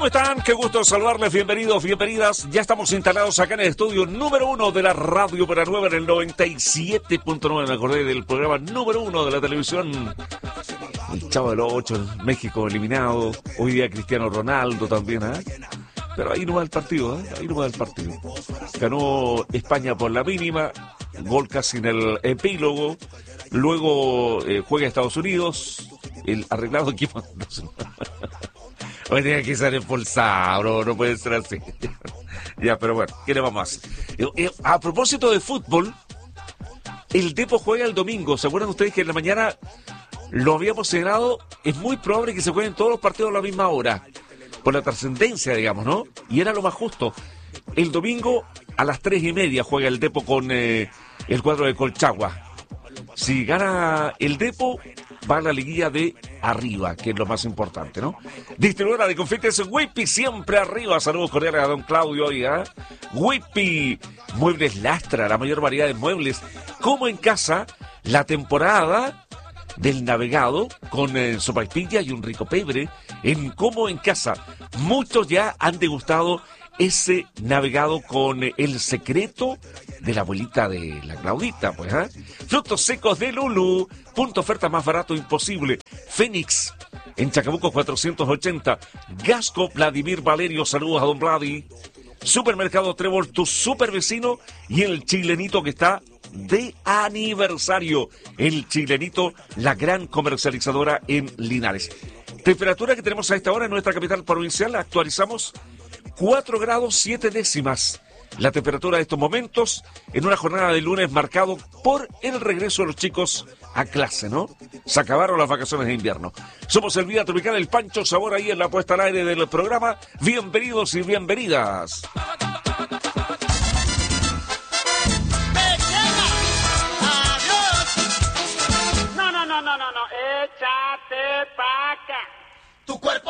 ¿Cómo están? Qué gusto saludarles, bienvenidos, bienvenidas. Ya estamos instalados acá en el estudio número 1 de la Radio Para Nueva en el 97.9. Me acordé del programa número 1 de la televisión. El Chavo del 8, el México eliminado. Hoy día Cristiano Ronaldo también, ¿eh? Pero ahí no va el partido, ¿eh? Ahí no va el partido. Ganó España por la mínima, gol casi en el epílogo. Luego juega Estados Unidos, el arreglado equipo. Hoy tenía que ser expulsado, bro, no puede ser así. Ya, pero bueno, ¿qué le vamos a hacer? A propósito de fútbol, el Depo juega el domingo. ¿Se acuerdan ustedes que en la mañana lo habíamos señalado? Es muy probable que se jueguen todos los partidos a la misma hora, por la trascendencia, digamos, ¿no? Y era lo más justo. El domingo a las 3:30 juega el Depo con el cuadro de Colchagua. Si gana el Depo, va a la liguilla de arriba, que es lo más importante, ¿no? Distribuidora de confites Whippy, siempre arriba. Saludos cordiales a don Claudio hoy, ¿eh? Whippy, Muebles Lastra, la mayor variedad de muebles. Como en casa, la temporada del navegado con sopaipilla y un rico pebre. En Como en casa, muchos ya han degustado ese navegado con el secreto de la abuelita de la Claudita, pues, ¿eh? Frutos secos de Lulu, punto oferta más barato imposible. Fénix, en Chacabuco 480. Gasco, Vladimir Valerio, saludos a don Vladi. Supermercado Trébol, tu super vecino, y el chilenito que está de aniversario. El chilenito, la gran comercializadora en Linares. Temperatura que tenemos a esta hora en nuestra capital provincial, actualizamos 4 grados 7 décimas. La temperatura de estos momentos en una jornada de lunes marcado por el regreso de los chicos a clase, ¿no? Se acabaron las vacaciones de invierno. Somos el Vida Tropical, el Pancho Sabor ahí en la puesta al aire del programa. Bienvenidos y bienvenidas. No.